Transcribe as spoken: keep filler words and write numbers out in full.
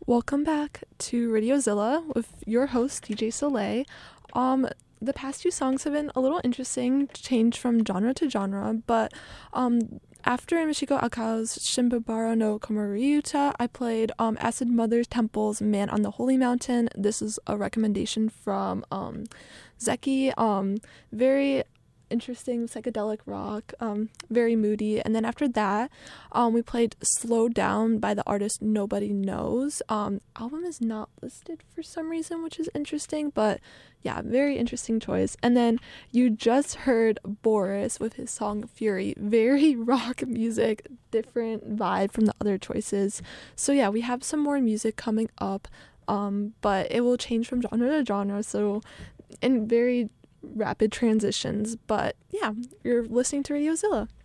Welcome back to Radiozilla with your host D J Soleil. Um, the past few songs have been a little interesting, change from genre to genre, but um, after Michiko Akao's Shimbabara no Komaryuta, I played um, Acid Mother Temple's Man on the Holy Mountain. This is a recommendation from um, Zeki. Um, very interesting psychedelic rock, um, very moody. And then after that, um, we played Slow Down by the artist Nobody Knows. Um, album is not listed for some reason, which is interesting, but yeah, very interesting choice. And then you just heard Boris with his song Fury, very rock music, different vibe from the other choices. So yeah, we have some more music coming up, um, but it will change from genre to genre, so in very rapid transitions. But yeah, you're listening to Radiozilla.